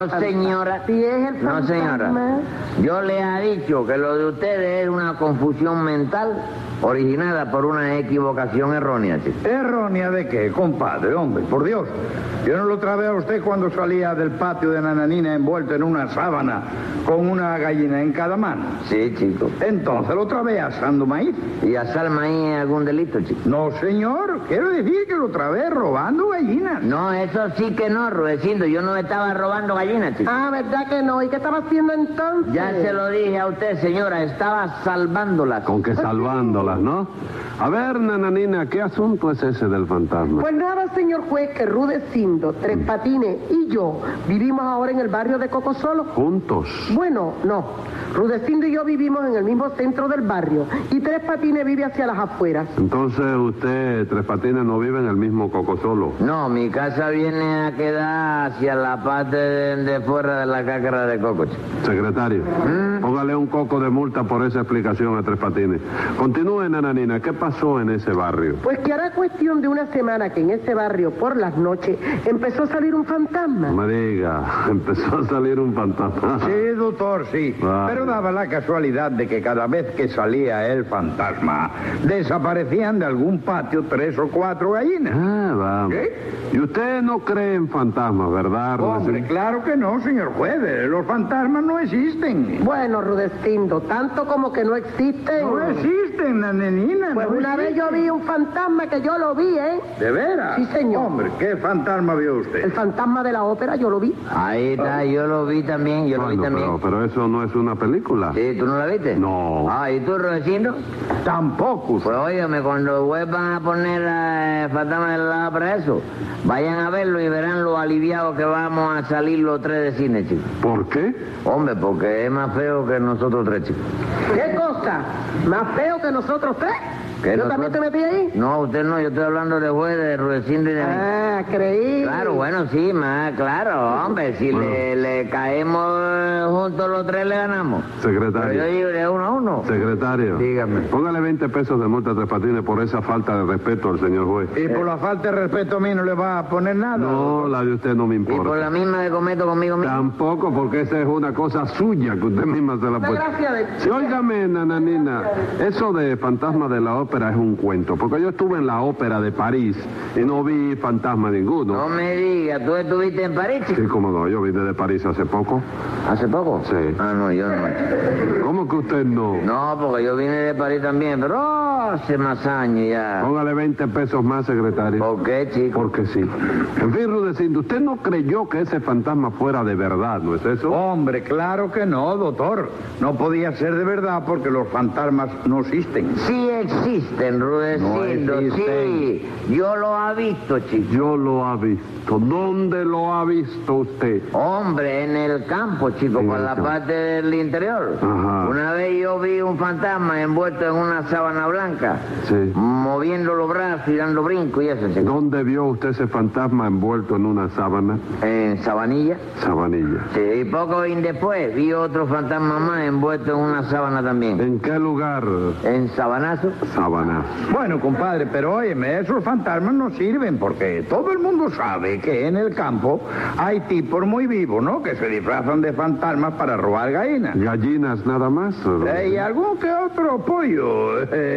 Señora, Si es el no señora, fantasma. yo le he dicho que lo de ustedes es una confusión mental originada por una equivocación errónea, chico. ¿Errónea de qué, compadre? Hombre, por Dios. Yo no lo trabé a usted cuando salía del patio de Nananina envuelto en una sábana con una gallina en cada mano. Sí, chico. Entonces lo trabé asando maíz. ¿Y asar maíz es algún delito, chico? No, señor. Quiero decir que lo trabé robando gallinas. No, eso sí que no, Rudecindo. Yo no estaba robando gallinas, chico. Ah, ¿verdad que no? ¿Y qué estaba haciendo entonces? Ya se lo dije a usted, señora. Estaba salvándolas. Con que salvándolas, ¿no? A ver, Nananina, ¿qué asunto es ese del fantasma? Pues nada, señor juez, que Rudecindo, Tres Patines y yo vivimos ahora en el barrio de Cocosolo. ¿Juntos? Bueno, no. Rudecindo y yo vivimos en el mismo centro del barrio y Tres Patines vive hacia las afueras. Entonces usted, Tres Patines, no vive en el mismo Cocosolo. No, mi casa viene a quedar hacia la parte de fuera de la cácara de coco, chico. Secretario, póngale un coco de multa por esa explicación a Tres Patines. Continúe, Nananina, ¿qué pasó en ese barrio? Pues que hará cuestión de una semana que en ese barrio, por las noches, empezó a salir un fantasma. No me diga, empezó a salir un fantasma. Sí, doctor, sí. Vale. Pero daba la casualidad de que cada vez que salía el fantasma, desaparecían de algún patio 3 o 4 gallinas. Ah, vamos. ¿Qué? Y usted no cree en fantasmas, ¿verdad, Hombre, Rudecindo? claro que no, señor juez. Los fantasmas no existen. Bueno, Rudecindo, tanto como que no existen. No existen, Nananina. Pues no una vez yo existen. vi un fantasma que yo lo vi, ¿eh? ¿De veras? Sí, señor. Hombre, ¿qué fantasma vio usted? El fantasma de la ópera, yo lo vi. Ahí está, yo lo vi también, yo lo vi Bueno, también. pero eso no es una película. Sí, ¿tú no la viste? No. Ah, ¿y tú, Rudecindo? Tampoco. Pues óigame, cuando vuelvan a poner fantasma del lado para eso, vayan a verlo y verán lo aliviados que vamos a salir los 3 de cine, chicos. ¿Por qué? Hombre, porque es más feo que nosotros 3, chicos. ¿Qué cosa? ¿Más feo que nosotros 3? ¿Que ¿Yo nosotros? también te metí ahí? No, usted no, yo estoy hablando de juez, de Rudecindo y de mí. Ah, creí. Claro, bueno, sí, más claro, hombre, si Bueno. le caemos juntos los 3 le ganamos. Pero yo Secretario. digo de 1 a 1. Secretario. Dígame. Póngale 20 pesos de multa a Tres Patines por esa falta de respeto al señor juez. Y por la falta de respeto a mí no le va a poner nada. No, la de usted no me Y por importa. la misma que cometo conmigo mismo. Tampoco, porque esa es una cosa suya que usted misma se la Una puede... gracia de... Sí, óigame, Nananina, eso de fantasma de la ópera es un cuento, porque yo estuve en la ópera de París y no vi fantasma No ninguno. me digas, ¿tú estuviste en París, chico? Sí, cómo no, yo vine de París hace poco. ¿Hace poco? Sí. Ah, no, yo no. ¿Cómo que usted no? No, porque yo vine de París también, pero hace más años ya. Póngale 20 pesos más, secretario. ¿Por qué, chico? Porque sí. En fin, Rudecindo, usted no creyó que ese fantasma fuera de verdad, ¿no es eso? Hombre, claro que no, doctor. No podía ser de verdad porque los fantasmas no existen. Sí existen, Rudecindo, No existen. sí. Yo lo he visto, chico. Yo lo ha visto. ¿Dónde lo ha visto usted? Hombre, en el campo, chico, En por el la campo. parte del interior. Ajá. Una vez yo vi un fantasma envuelto en una sábana blanca, Sí. moviendo los brazos y dando brinco y eso, chico. ¿Dónde vio usted ese fantasma envuelto en una sábana? En Sabanilla. Sabanilla. Sí, y poco después vi otro fantasma más envuelto en una sábana también. ¿En qué lugar? En Sabanazo. Sábana. Bueno, compadre, pero óyeme, esos fantasmas no sirven porque todo el mundo sabe que en el campo hay tipos muy vivos, ¿no? Que se disfrazan de fantasmas para robar gallinas. ¿Gallinas nada más? Y algún que otro pollo.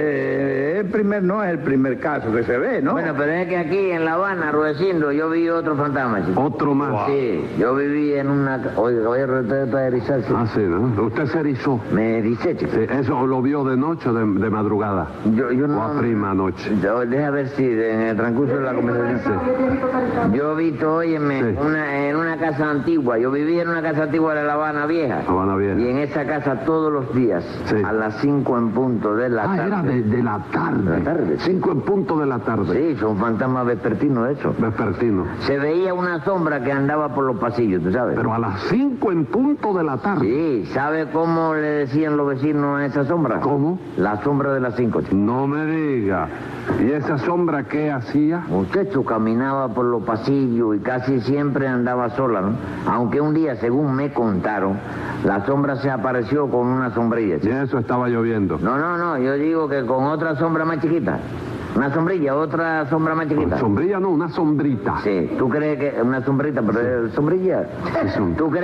No es el primer caso que se ve, ¿no? Bueno, pero es que aquí en La Habana, Rudecindo, yo vi otro fantasma, chico. Otro más. Sí, yo viví en una... Oiga, voy a tratar de erizarse. Ah, sí, ¿no? Usted se erizó. Me ericé, chico. Sí, ¿eso lo vio de noche o de madrugada? Yo no... ¿O a prima noche? Deja ver si en el transcurso de la conversación... Yo he visto, óyeme, Sí. en una casa antigua. Yo vivía en una casa antigua de La Habana Vieja. Habana Vieja. Y en esa casa todos los días, Sí. a las 5 en punto de la Ah, tarde. era de la tarde. De la tarde. 5 en punto de la tarde. Sí, son fantasmas vespertinos eso. Vespertino. Se veía una sombra que andaba por los pasillos, ¿tú sabes? Pero a las 5 en punto de la tarde. Sí, ¿sabe cómo le decían los vecinos a esa sombra? ¿Cómo? La sombra de las 5, chico. No me diga. ¿Y esa sombra qué hacía? Muchacho, caminaba por los pasillos y casi siempre andaba sola, ¿no? Aunque un día, según me contaron, la sombra se apareció con una sombrilla, Y chico. eso estaba lloviendo. No, yo digo que con otra sombra más chiquita. Una sombrilla, otra sombra más chiquita. Sombrilla no, una sombrita. Sí, ¿tú crees que una sombrita, pero es sombrilla? Sí, ¿Tú crees